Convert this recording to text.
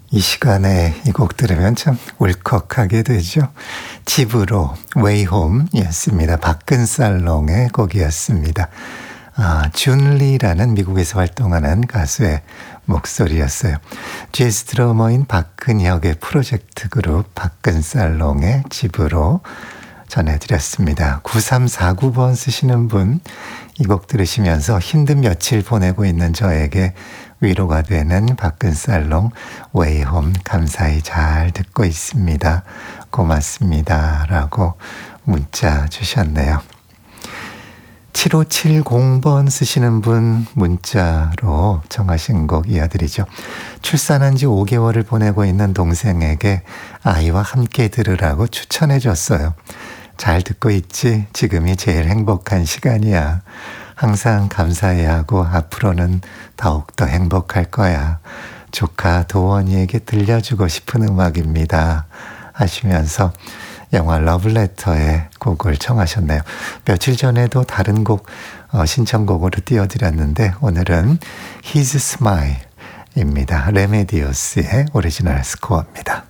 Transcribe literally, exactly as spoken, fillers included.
이 시간에 이 곡 들으면 참 울컥하게 되죠. 집으로 Way Home였습니다. 박근살롱의 곡이었습니다. 아, 준리라는 미국에서 활동하는 가수의 목소리였어요. 재즈 드러머인 박근혁의 프로젝트 그룹 박근살롱의 집으로 전해드렸습니다. 구삼사구 번 쓰시는 분, 이 곡 들으시면서 힘든 며칠 보내고 있는 저에게 위로가 되는 박근살롱 Way Home 감사히 잘 듣고 있습니다. 고맙습니다. 라고 문자 주셨네요. 칠오칠공 번 쓰시는 분 문자로 정하신 곡 이어드리죠. 출산한 지 오 개월을 보내고 있는 동생에게 아이와 함께 들으라고 추천해 줬어요. 잘 듣고 있지? 지금이 제일 행복한 시간이야. 항상 감사해야 하고 앞으로는 더욱더 행복할 거야. 조카 도원이에게 들려주고 싶은 음악입니다. 하시면서 영화 러블레터의 곡을 청하셨네요. 며칠 전에도 다른 곡 어, 신청곡으로 띄워드렸는데 오늘은 His Smile입니다. 레메디오스의 오리지널 스코어입니다.